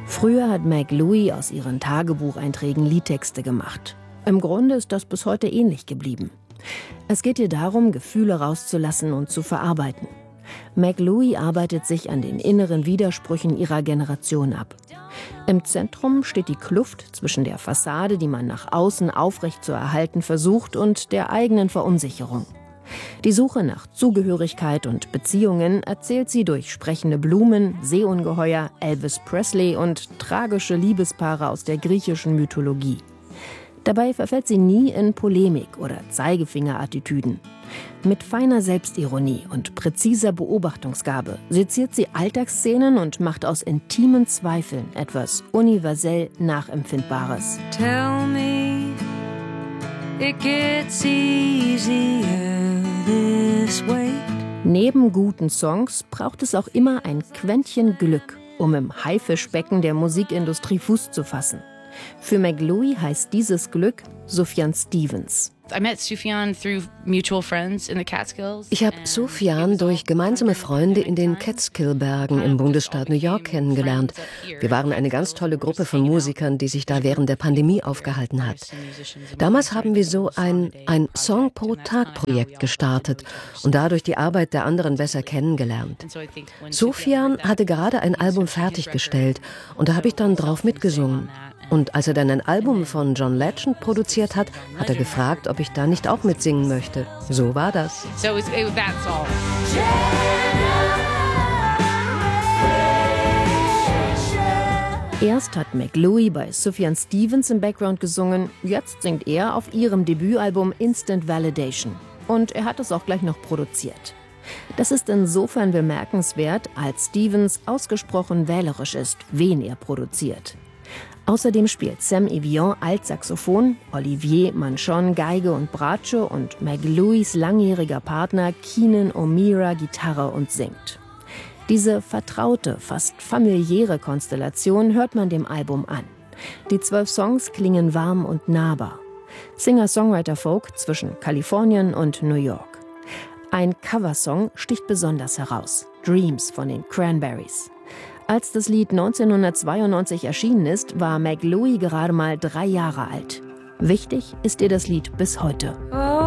Früher hat Meg Louie aus ihren Tagebucheinträgen Liedtexte gemacht. Im Grunde ist das bis heute ähnlich geblieben. Es geht ihr darum, Gefühle rauszulassen und zu verarbeiten. Meg Louie arbeitet sich an den inneren Widersprüchen ihrer Generation ab. Im Zentrum steht die Kluft zwischen der Fassade, die man nach außen aufrecht zu erhalten versucht, und der eigenen Verunsicherung. Die Suche nach Zugehörigkeit und Beziehungen erzählt sie durch sprechende Blumen, Seeungeheuer, Elvis Presley und tragische Liebespaare aus der griechischen Mythologie. Dabei verfällt sie nie in Polemik oder Zeigefingerattitüden. Mit feiner Selbstironie und präziser Beobachtungsgabe seziert sie Alltagsszenen und macht aus intimen Zweifeln etwas universell Nachempfindbares. Tell me it gets easier this way. Neben guten Songs braucht es auch immer ein Quäntchen Glück, um im Haifischbecken der Musikindustrie Fuß zu fassen. Für Meg Louie heißt dieses Glück Sufjan Stevens. Ich habe Sufjan durch gemeinsame Freunde in den Catskill-Bergen im Bundesstaat New York kennengelernt. Wir waren eine ganz tolle Gruppe von Musikern, die sich da während der Pandemie aufgehalten hat. Damals haben wir so ein Song-pro-Tag-Projekt gestartet und dadurch die Arbeit der anderen besser kennengelernt. Sufjan hatte gerade ein Album fertiggestellt und da habe ich dann drauf mitgesungen. Und als er dann ein Album von John Legend produziert hat, hat er gefragt, ob ich da nicht auch mitsingen möchte. So war das. Erst hat Meg Louie bei Sufjan Stevens im Background gesungen, jetzt singt er auf ihrem Debütalbum Instant Validation. Und er hat es auch gleich noch produziert. Das ist insofern bemerkenswert, als Stevens ausgesprochen wählerisch ist, wen er produziert. Außerdem spielt Sam Evian Altsaxophon, Olivier Manchon Geige und Bratsche und Meg Louies langjähriger Partner Keenan O'Meara Gitarre und singt. Diese vertraute, fast familiäre Konstellation hört man dem Album an. Die 12 Songs klingen warm und nahbar. Singer-Songwriter-Folk zwischen Kalifornien und New York. Ein Coversong sticht besonders heraus: Dreams von den Cranberries. Als das Lied 1992 erschienen ist, war Meg Louie gerade mal 3 Jahre alt. Wichtig ist ihr das Lied bis heute.